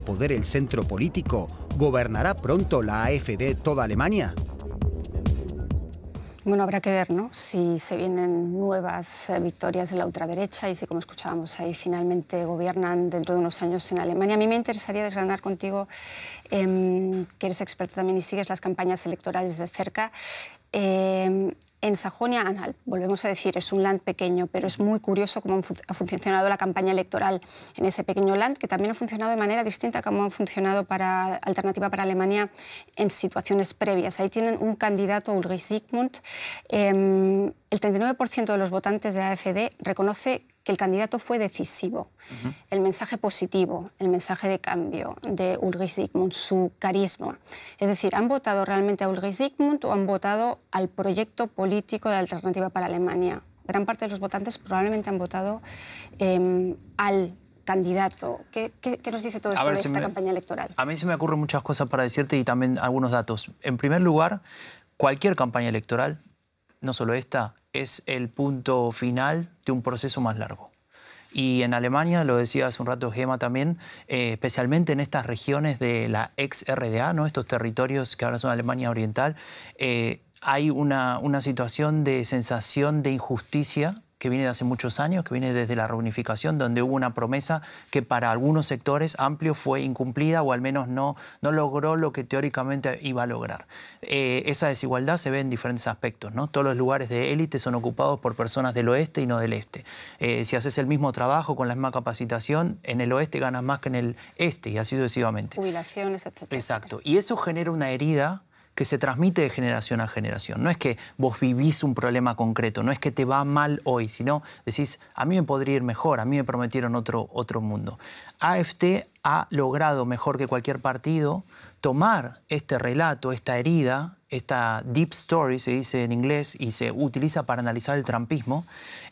Poder el centro político. ¿Gobernará pronto la AfD toda Alemania? Bueno, habrá que ver, ¿no?, si se vienen nuevas victorias de la ultraderecha y si, como escuchábamos ahí, finalmente gobiernan dentro de unos años en Alemania. A mí me interesaría desgranar contigo, que eres experto también y sigues las campañas electorales de cerca. En Sajonia-Anhalt, volvemos a decir, es un land pequeño, pero es muy curioso cómo ha funcionado la campaña electoral en ese pequeño land, que también ha funcionado de manera distinta a cómo ha funcionado para Alternativa para Alemania en situaciones previas. Ahí tienen un candidato, Ulrich Zygmunt. El 39% de los votantes de AfD reconoce que el candidato fue decisivo. El mensaje positivo, el mensaje de cambio de Ulrich Zygmunt, su carisma. Es decir, ¿han votado realmente a Ulrich Zygmunt o han votado al proyecto político de Alternativa para Alemania? Gran parte de los votantes probablemente han votado al candidato. ¿Qué nos dice todo esto de esta campaña electoral? A mí se me ocurren muchas cosas para decirte y también algunos datos. En primer lugar, cualquier campaña electoral, no solo esta, es el punto final de un proceso más largo. Y en Alemania, lo decía hace un rato Gemma también, especialmente en estas regiones de la ex-RDA, ¿no?, estos territorios que ahora son Alemania Oriental, hay una situación de sensación de injusticia que viene de hace muchos años, que viene desde la reunificación, donde hubo una promesa que para algunos sectores amplios fue incumplida o al menos no logró lo que teóricamente iba a lograr. Esa desigualdad se ve en diferentes aspectos, ¿no? Todos los lugares de élite son ocupados por personas del oeste y no del este. Si haces el mismo trabajo con la misma capacitación, en el oeste ganas más que en el este y así sucesivamente. Jubilaciones, etc. Exacto. Y eso genera una herida que se transmite de generación a generación. No es que vos vivís un problema concreto, no es que te va mal hoy, sino decís, a mí me podría ir mejor, a mí me prometieron otro mundo. AfD ha logrado, mejor que cualquier partido, tomar este relato, esta herida, esta deep story, se dice en inglés, y se utiliza para analizar el trumpismo,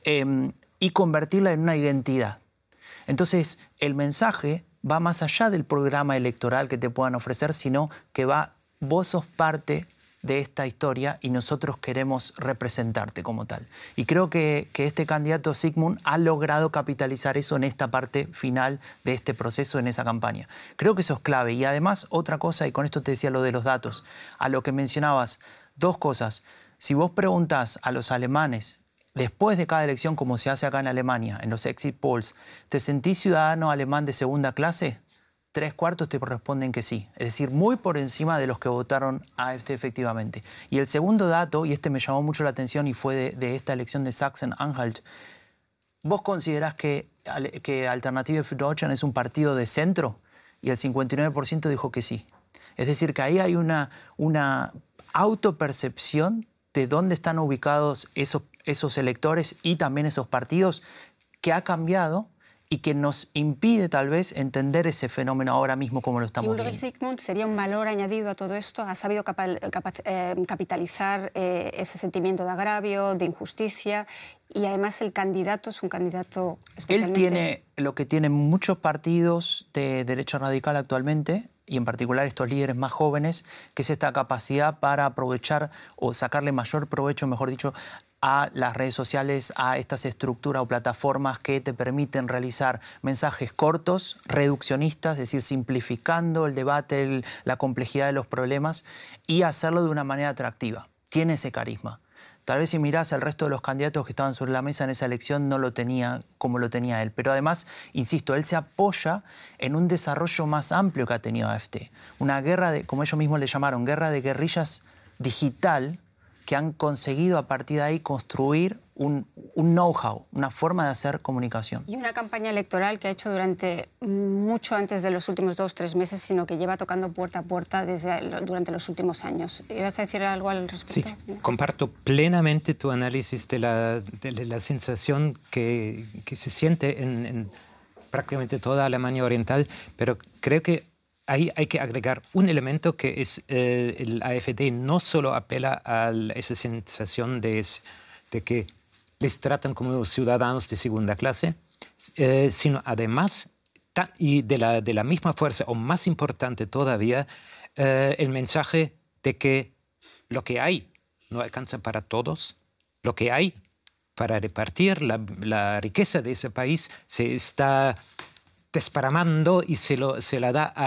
y convertirla en una identidad. Entonces, el mensaje va más allá del programa electoral que te puedan ofrecer, sino que va: vos sos parte de esta historia y nosotros queremos representarte como tal. Y creo que este candidato Zygmunt ha logrado capitalizar eso en esta parte final de este proceso, en esa campaña. Creo que eso es clave. Y además, otra cosa, y con esto te decía lo de los datos, a lo que mencionabas, dos cosas. Si vos preguntás a los alemanes, después de cada elección, como se hace acá en Alemania, en los exit polls, ¿te sentís ciudadano alemán de segunda clase? 3/4 te responden que sí, es decir, muy por encima de los que votaron AfD efectivamente. Y el segundo dato, y este me llamó mucho la atención y fue de esta elección de Sachsen-Anhalt, ¿vos considerás que Alternative für Deutschland es un partido de centro? Y el 59% dijo que sí. Es decir, que ahí hay una autopercepción de dónde están ubicados esos electores y también esos partidos, que ha cambiado y que nos impide tal vez entender ese fenómeno ahora mismo como lo estamos viendo. ¿Y Ulrich Zygmunt sería un valor añadido a todo esto? ¿Ha sabido capitalizar ese sentimiento de agravio, de injusticia? Y además el candidato es un candidato especialmente... Él tiene lo que tienen muchos partidos de derecha radical actualmente, y en particular estos líderes más jóvenes, que es esta capacidad para aprovechar o sacarle mayor provecho, mejor dicho, a las redes sociales, a estas estructuras o plataformas que te permiten realizar mensajes cortos, reduccionistas, es decir, simplificando el debate, la complejidad de los problemas, y hacerlo de una manera atractiva. Tiene ese carisma. Tal vez si mirás al resto de los candidatos que estaban sobre la mesa en esa elección, no lo tenía como lo tenía él. Pero además, insisto, él se apoya en un desarrollo más amplio que ha tenido AfD. Una guerra de, como ellos mismos le llamaron, guerra de guerrillas digital, que han conseguido a partir de ahí construir un know-how, una forma de hacer comunicación. Y una campaña electoral que ha hecho durante mucho antes de los últimos 2 o 3 meses, sino que lleva tocando puerta a puerta durante los últimos años. ¿Ibas a decir algo al respecto? Sí, comparto plenamente tu análisis de la sensación que se siente en prácticamente toda Alemania Oriental, pero creo que ahí hay que agregar un elemento que es el AfD no solo apela a esa sensación de que les tratan como ciudadanos de segunda clase, sino además, y de la misma fuerza, o más importante todavía, el mensaje de que lo que hay no alcanza para todos, lo que hay para repartir la riqueza de ese país se está desparramando y se la da a